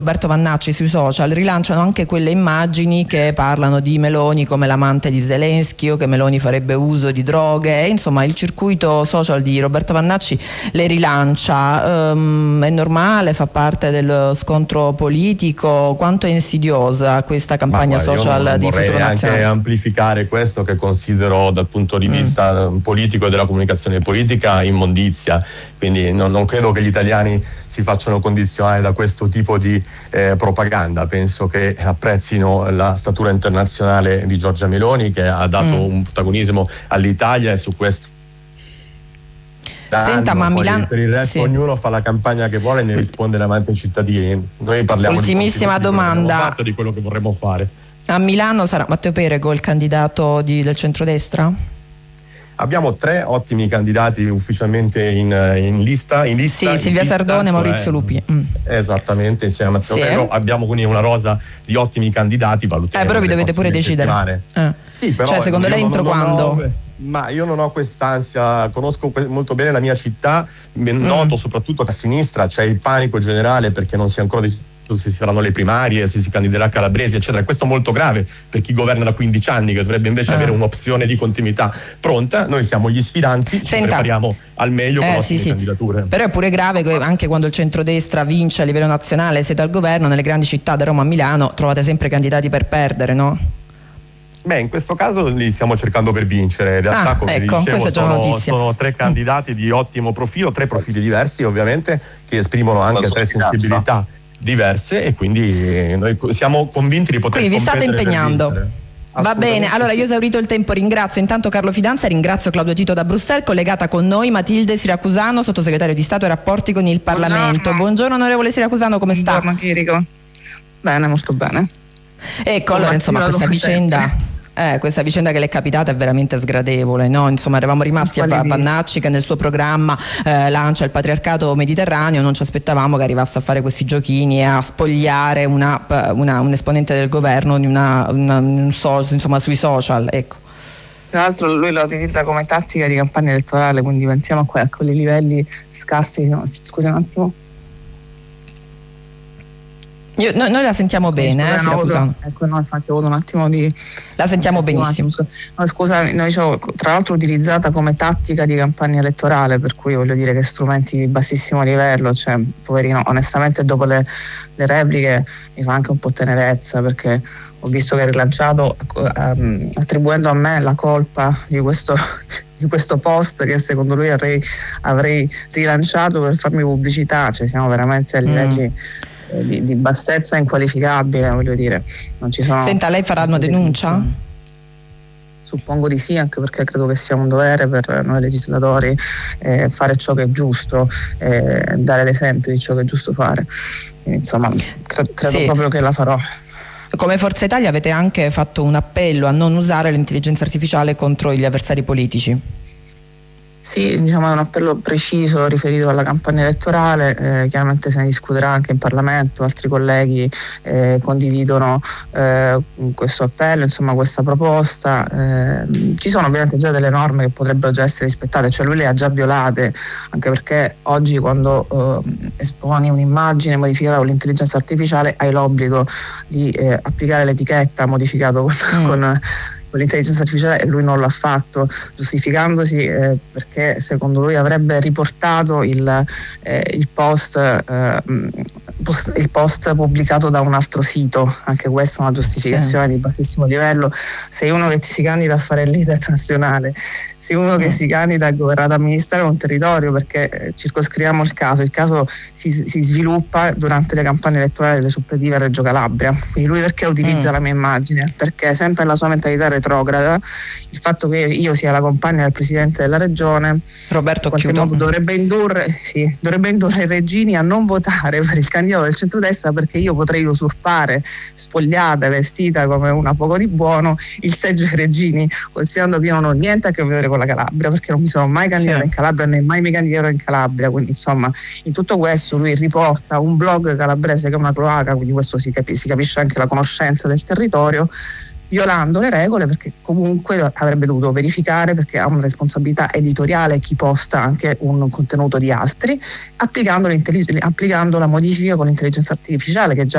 Roberto Vannacci sui social rilanciano anche quelle immagini che parlano di Meloni come l'amante di Zelensky o che Meloni farebbe uso di droghe. Insomma, il circuito social di Roberto Vannacci le rilancia. È normale, fa parte dello scontro politico? Quanto è insidiosa questa campagna social di Futuro Nazionale? Vorrei anche amplificare questo, che considero dal punto di vista politico e della comunicazione politica immondizia. Quindi non credo che gli italiani si facciano condizionare da questo tipo di propaganda. Penso che apprezzino la statura internazionale di Giorgia Meloni, che ha dato un protagonismo all'Italia, e su questo Senta, ma Milano, per il resto ognuno fa la campagna che vuole e ne risponde davanti ai cittadini. Noi parliamo ultimissima domanda di quello che vorremmo fare. A Milano sarà Matteo Perego il candidato del centrodestra? Abbiamo 3 ottimi candidati ufficialmente in lista. Sì, Silvia Sardone e Maurizio Lupi. Esattamente, insieme a Matteo Perego. Abbiamo quindi una rosa di ottimi candidati. Però vi dovete pure decidere. Sì, però cioè, secondo lei entro quando? Ma io non ho quest'ansia, conosco molto bene la mia città, noto soprattutto che a sinistra c'è il panico generale perché non si è ancora deciso se si saranno le primarie, se si candiderà Calabresi, eccetera. Questo è molto grave per chi governa da 15 anni, che dovrebbe invece avere un'opzione di continuità pronta. Noi siamo gli sfidanti, ci prepariamo al meglio con ottime candidature. Però è pure grave che anche quando il centrodestra vince a livello nazionale, siete al governo, nelle grandi città da Roma a Milano trovate sempre candidati per perdere, no? Beh, in questo caso li stiamo cercando per vincere. In realtà, come dicevo, sono 3 candidati di ottimo profilo, 3 profili diversi ovviamente, che esprimono anche 3 sensibilità diverse, e quindi noi siamo convinti di poter competere. Quindi vi state impegnando. Va bene, allora io ho esaurito il tempo, ringrazio intanto Carlo Fidanza, ringrazio Claudio Tito da Bruxelles, collegata con noi Matilde Siracusano, sottosegretario di Stato ai rapporti con il Parlamento. Buongiorno onorevole Siracusano, come sta? Buongiorno Chirico. Bene, molto bene. Ecco, allora insomma questa vicenda che le è capitata è veramente sgradevole, no? Insomma, eravamo rimasti a Vannacci che nel suo programma lancia il patriarcato mediterraneo, non ci aspettavamo che arrivasse a fare questi giochini e a spogliare un esponente del governo di insomma sui social, ecco. Tra l'altro lui la utilizza come tattica di campagna elettorale, quindi pensiamo a quei livelli scarsi. No, scusa un attimo. Noi la sentiamo bene, ecco, no, infatti ho avuto un attimo di... La sentiamo benissimo. No, scusa, dicevo, tra l'altro utilizzata come tattica di campagna elettorale, per cui voglio dire che strumenti di bassissimo livello, cioè, poverino, onestamente dopo le repliche mi fa anche un po' tenerezza, perché ho visto che è rilanciato attribuendo a me la colpa di questo post che secondo lui avrei rilanciato per farmi pubblicità, cioè siamo veramente a livelli... Di bassezza inqualificabile, voglio dire. Non ci sono. Senta, lei farà una denuncia? Suppongo di sì, anche perché credo che sia un dovere per noi legislatori fare ciò che è giusto, dare l'esempio di ciò che è giusto fare. Quindi, insomma, credo proprio che la farò. Come Forza Italia avete anche fatto un appello a non usare l'intelligenza artificiale contro gli avversari politici. Sì, diciamo è un appello preciso riferito alla campagna elettorale, chiaramente se ne discuterà anche in Parlamento, altri colleghi condividono questo appello, insomma questa proposta. Ci sono ovviamente già delle norme che potrebbero già essere rispettate, cioè lui le ha già violate, anche perché oggi quando esponi un'immagine modificata con l'intelligenza artificiale hai l'obbligo di applicare l'etichetta modificato con l'intelligenza artificiale, e lui non l'ha fatto, giustificandosi perché secondo lui avrebbe riportato il post pubblicato da un altro sito. Anche questa è una giustificazione di bassissimo livello. Sei uno che si candida a fare il leader nazionale, sei uno che si candida a governare, ad amministrare un territorio, perché circoscriviamo il caso si sviluppa durante le campagne elettorali delle suppletive a Reggio Calabria. Quindi lui perché utilizza la mia immagine? Perché sempre nella sua mentalità retrograda il fatto che io sia la compagna del presidente della regione Roberto Chiuto dovrebbe indurre i reggini a non votare per il candidato del centrodestra, perché io potrei usurpare, spogliata, vestita come una poco di buono, il seggio ai reggini, considerando che io non ho niente a che vedere con la Calabria, perché non mi sono mai candidata in Calabria, né mai mi candiderò in Calabria. Quindi insomma in tutto questo lui riporta un blog calabrese che è una cloaca, quindi questo si capisce anche la conoscenza del territorio, violando le regole, perché comunque avrebbe dovuto verificare, perché ha una responsabilità editoriale chi posta anche un contenuto di altri, applicando la modifica con l'intelligenza artificiale che già